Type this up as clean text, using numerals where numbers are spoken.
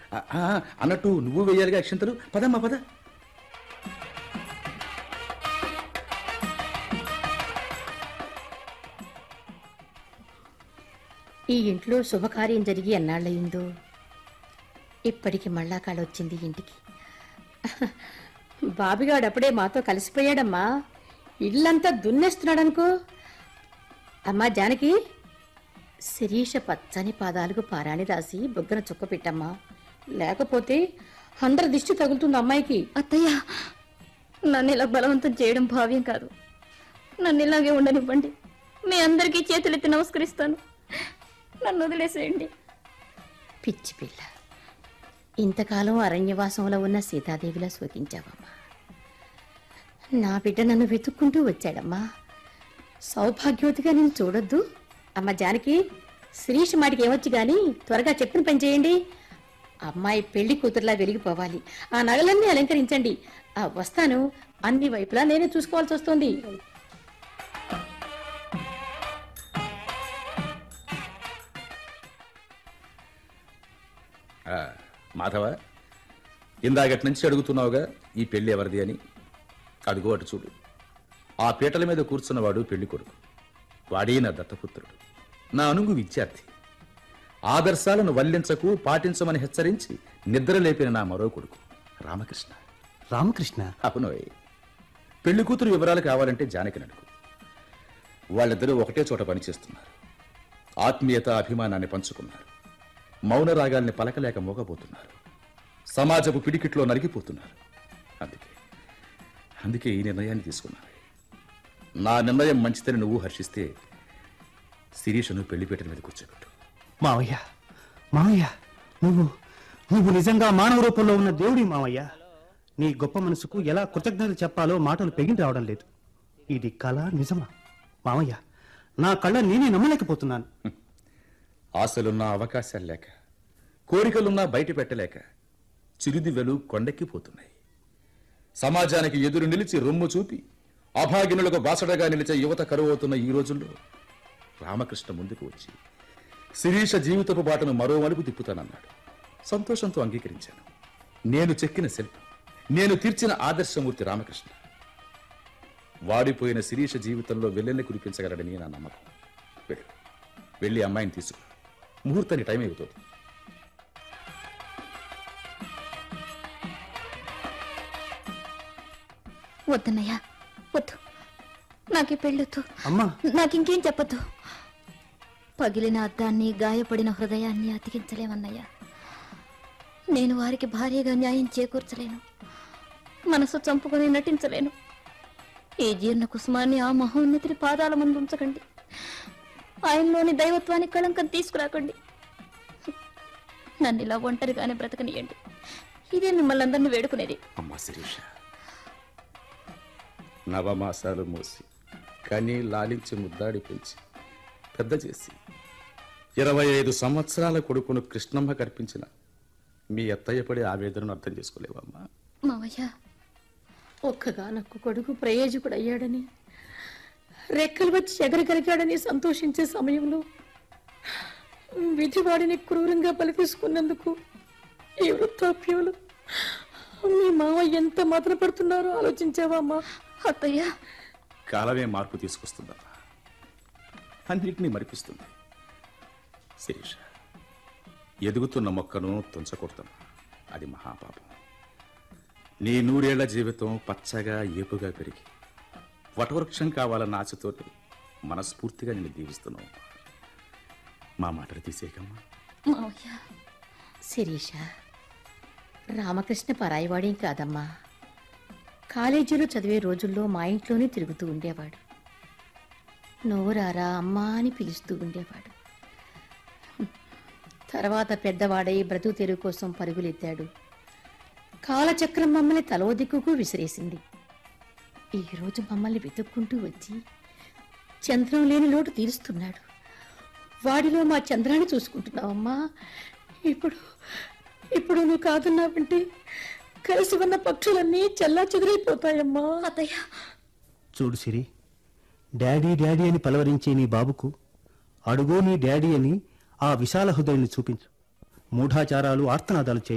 అన్నట్టు నువ్వు వేయాలిగా అక్షంతలు. పదమ్మా పద. ఈ ఇంట్లో శుభకార్యం జరిగి ఎన్నాళ్ళయిందో. ఇప్పటికి మళ్ళా కాడొచ్చింది ఇంటికి. బాబిగాడు అప్పుడే మాతో కలిసిపోయాడమ్మా. ఇల్లంతా దున్నేస్తున్నాడనుకో. అమ్మా జానకి, శిరీష పచ్చని పాదాలకు పారాణి రాసి బొగ్గన చుక్క పెట్టమ్మా. లేకపోతే అందరి దిష్టి తగులుతుంది అమ్మాయికి. అత్తయ్య, నన్ను ఇలా బలవంతం చేయడం భావ్యం కాదు. నన్ను ఇలాగే ఉండనివ్వండి. మీ అందరికీ చేతులెత్తి నమస్కరిస్తాను. నన్ను వదిలేసేయండి. పిచ్చి పిల్ల, ఇంతకాలం అరణ్యవాసంలో ఉన్న సీతాదేవిలా శోకించావమ్మా. నా బిడ్డ నన్ను వెతుక్కుంటూ వచ్చాడమ్మా. సౌభాగ్యవతిగా నేను చూడొద్దు? అమ్మ జానకి, శిరీష్ మాటికి ఏమొచ్చి గాని త్వరగా చెప్పిన పని చేయండి. అమ్మాయి పెళ్లి కూతురులా వెలిగిపోవాలి. ఆ నగలన్నీ అలంకరించండి. వస్తాను. అన్ని వైపులా నేనే చూసుకోవాల్సి వస్తుంది. మాధవ, ఇందాకటి నుంచి అడుగుతున్నావుగా ఈ పెళ్లి ఎవరిది అని. అడుగు అటు చూడు. ఆ పీటల మీద కూర్చున్నవాడు పెళ్లి కొడుకు. వాడే నా దత్తపుత్రుడు, నా అనుగు విద్యార్థి. ఆదర్శాలను వల్లించకు, పాటించమని హెచ్చరించి నిద్ర లేపిన నా మరో కొడుకు రామకృష్ణ. రామకృష్ణ? అవునోయ్. పెళ్లి కూతురు వివరాలు కావాలంటే జానకి అడుగు. వాళ్ళిద్దరూ ఒకటే చోట పనిచేస్తున్నారు. ఆత్మీయత, అభిమానాన్ని పంచుకున్నారు. మౌన రాగాల్ని పలకలేక మోగబోతున్నారు. సమాజపు పిడికిట్లో నలిగిపోతున్నారు. అందుకే ఈ నిర్ణయాన్ని తీసుకున్నాను. నా నిర్ణయం మంచిదని నువ్వు హర్షిస్తే శిరీషను పెళ్లిపేటల మీద కూర్చోబెట్టు. మావయ్య, మావయ్య, నువ్వు నిజంగా మానవ రూపంలో ఉన్న దేవుడి మావయ్య. నీ గొప్ప మనసుకు ఎలా కృతజ్ఞతలు చెప్పాలో మాటలు పెగిలి రావడం లేదు. ఇది కళ నిజమా? మావయ్య, నా కళ్ళ నేనే నమ్మలేకపోతున్నాను. ఆశలున్నా అవకాశాలు లేక, కోరికలున్నా బయట పెట్టలేక చిరుదివ్వెలు కొండెక్కిపోతున్నాయి. సమాజానికి ఎదురు నిలిచి రొమ్ము చూపి అభాగినులకు బాసడగా నిలిచే యువత కరువవుతున్న ఈ రోజుల్లో రామకృష్ణ ముందుకు వచ్చి శిరీష జీవితపు బాటను మరో మలుపు తిప్పుతానన్నాడు. సంతోషంతో అంగీకరించాను. నేను చెక్కిన శిల్పం, నేను తీర్చిన ఆదర్శమూర్తి రామకృష్ణ. వాడిపోయిన శిరీష జీవితంలో వెల్లెల్ని కురిపించగలడని నా నమ్మకం. వెళ్ళి అమ్మాయిని తీసుకు. ముహూర్తానికి టైం అయిపోతుంది. వద్దన్నయ్య, వద్దు. నాకు పెళ్ళొద్దు. అమ్మా, నాకింకేం చెప్పొద్దు. పగిలిన అద్దాన్ని, గాయపడిన హృదయాన్ని అతికించలేమన్నయ్య. నేను వారికి భార్యగా న్యాయం చేకూర్చలేను. మనసు చంపుకొని నటించలేను. ఈ జీర్ణ కుసుమాన్ని ఆ మహోన్నతిని పాదాల ముందు ఉంచకండి. ఆయనలోని దైవత్వానికి కళంకం తీసుకురాకండి. నన్ను ఇలా ఒంటరిగానే బ్రతకనియండి. ఇదే మిమ్మల్ని అందరినీ వేడుకునేది. అమ్మా శిరీష, నవమాసాలు మోసి కని లాలించి ముద్దాడి పెంచి పెద్ద చేసి 25 సంవత్సరాల కొడుకును కృష్ణమ్మ కర్పించిన మీ అత్తయ్య పడే ఆవేదనను అర్థం చేసుకోలేవమ్మా. మావయ్య, ఒక్కగానొక్క కొడుకు ప్రయోజకుడు అయ్యాడని, రెక్కలు వచ్చి ఎగరగలిగాడని సంతోషించే సమయంలో విధివాడిని క్రూరంగా బలితీసుకున్నందుకు ఈ వృత్తాప్యంలో మీ మావ ఎంత మాత్రం పడుతున్నారో ఆలోచించావా అమ్మా? అత్తయ్య, కాలమే మార్పు తీసుకొస్తుందమ్మా. అన్నిటినీ మరిపిస్తుంది. శిరీష, ఎదుగుతున్న మొక్కను తుంచకూడదమ్మా. అది మహాపాపం. నీ 100 ఏళ్ల జీవితం పచ్చగా ఏపుగా పెరిగి వటవృక్షం కావాలన్న ఆశతో మనస్ఫూర్తిగా నేను దీవిస్తున్నావు. మా మాటలు తీసేయకమ్మా. మావయ్య. శిరీష, రామకృష్ణ పరాయివాడేం కాదమ్మా. కాలేజీలో చదివే రోజుల్లో మా ఇంట్లోనే తిరుగుతూ ఉండేవాడు. నోరారా అమ్మా అని పిలుస్తూ ఉండేవాడు. తర్వాత పెద్దవాడై బ్రతుకు తెరువు కోసం పరుగులెత్తాడు. కాలచక్రం మమ్మల్ని తలో దిక్కుకు విసిరేసింది. ఈరోజు మమ్మల్ని వెతుక్కుంటూ వచ్చి చంద్రం లేని లోటు తీరుస్తున్నాడు. వాడిలో మా చంద్రాన్ని చూసుకుంటున్నావమ్మా. ఇప్పుడు నువ్వు కాదన్నావంటే కలిసి ఉన్న పక్షులన్నీ చెల్లా చెదిరైపోతాయమ్మా. అత్తయ్య, చూడు సిరి, డాడీ డాడీ అని పలవరించే నీ బాబుకు అడుగో నీ డాడీ అని ఆ విశాల హృదయాన్ని చూపించు. మూఢాచారాలు, ఆర్తనాదాలు